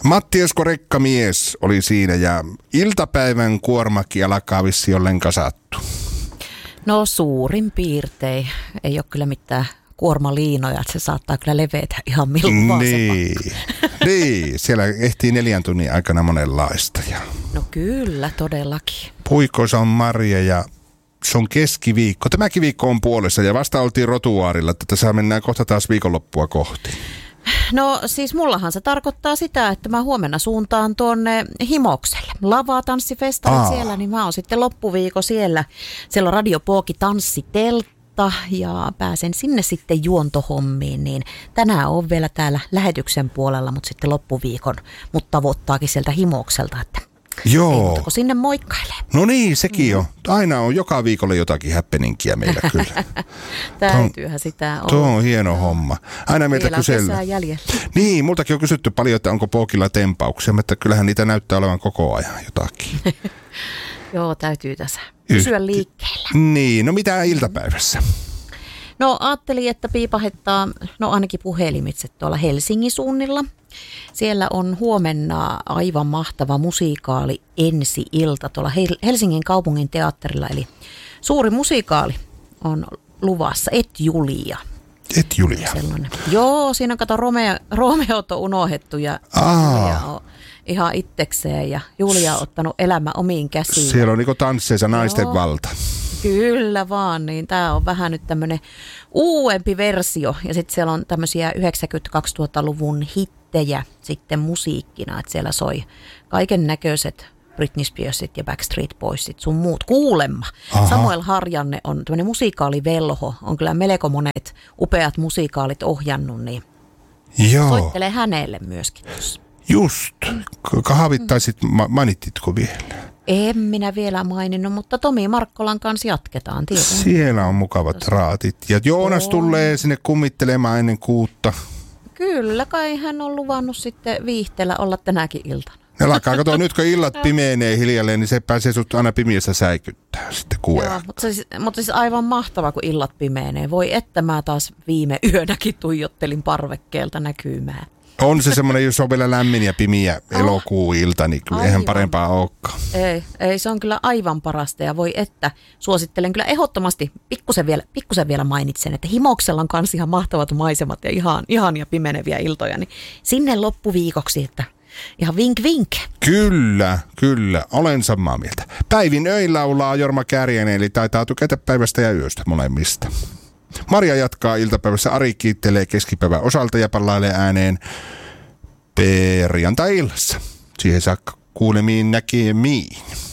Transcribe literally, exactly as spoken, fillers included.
Matti Esko rekkamies oli siinä ja iltapäivän kuormakin alkaa vissi ollen kasattu. No suurin piirtein. Ei ole kyllä mitään kuormaliinoja, että se saattaa kyllä levetä ihan milloin vaan Niin, niin. Siellä ehtii neljän tunnin aikana monenlaista. Ja no kyllä, todellakin. puikoissa on Maria ja se on keskiviikko. Tämäkin viikko on puolessa ja vasta oltiin rotuaarilla, että tässä mennään kohta taas viikonloppua kohti. No siis mullahan se tarkoittaa sitä, että mä huomenna suuntaan tuonne Himokselle. Lavatanssifestarit Aa. siellä, niin mä oon sitten loppuviikko siellä. Siellä on Radio Pooki tanssiteltta ja pääsen sinne sitten juontohommiin. Niin tänään on vielä täällä lähetyksen puolella, mutta sitten loppuviikon mut tavoittaakin sieltä Himokselta, että joo. ei sinne moikkailee. No niin, sekin on. Aina on joka viikolla jotakin happeningia meillä kyllä. Täytyyhän sitä olla. Tuo on hieno homma. Aina meiltä kysellään. Niin, multakin on kysytty paljon, että onko Pookilla tempauksia, mutta kyllähän niitä näyttää olevan koko ajan jotakin. Joo, täytyy tässä pysyä liikkeellä. Niin, no mitä iltapäivässä? No ajattelin, että piipahettaa, no ainakin puhelimitse tuolla Helsingin suunnilla. Siellä on huomenna aivan mahtava musiikaali ensi-ilta tuolla Helsingin kaupungin teatterilla. Eli suuri musiikaali on luvassa, Et Julia. Et Julia. Sellainen. Joo, siinä on kato Romeo, Romeot on unohdettu ja Julia on ihan itsekseen ja Julia on ottanut elämä omiin käsiin. Siellä on niinku tansseissa naisten Joo. valta. Kyllä vaan, niin tämä on vähän nyt tämmöinen uudempi versio ja sitten siellä on tämmöisiä yhdeksänkymmentä-kaksituhattaluvun hittejä sitten musiikkina, että siellä soi kaiken näköiset Britney Spearsit ja Backstreet Boysit sun muut kuulemma. Aha. Samuel Harjanne on tämmöinen musikaalivelho, on kyllä melko monet upeat musikaalit ohjannut, niin Joo. soittelee hänelle myöskin tuossa. Just, kahvittaisit, mainititko vielä? En minä vielä maininnut, mutta Tomi Markkolan kanssa jatketaan. Tietenkin. Siellä on mukavat raatit. Ja Joonas on. tulee sinne kummittelemaan ennen kuutta. Kyllä, kai hän on luvannut sitten viihteellä olla tänäkin iltana. Ne lakkaa, kato, nyt kun illat pimeenee hiljalleen, niin se pääsee sut aina pimiössä säikyttää sitten kuuea. Mutta siis, mutta siis aivan mahtavaa, kun illat pimeenee. Voi että mä taas viime yönäkin tuijottelin parvekkeelta näkymään. On se semmoinen, jos on vielä lämmin ja pimiä elokuuilta, niin kyllä eihän parempaa olekaan. Ei, ei, se on kyllä aivan parasta ja voi että suosittelen kyllä ehdottomasti, pikkusen vielä, pikkusen vielä mainitsen, että Himoksella on kans ihan mahtavat maisemat ja ihan, ihania pimeneviä iltoja, niin sinne loppuviikoksi, että ihan vink vink. Kyllä, kyllä, olen samaa mieltä. Päivin öin laulaa Jorma Kääriäinen, eli taitaa tykätä päivästä ja yöstä molemmista. Maria jatkaa iltapäivässä, Ari kiittelee keskipäivän osalta ja pallailee ääneen perjantai-illassa. Siihen saakka kuulemiin näkemiin.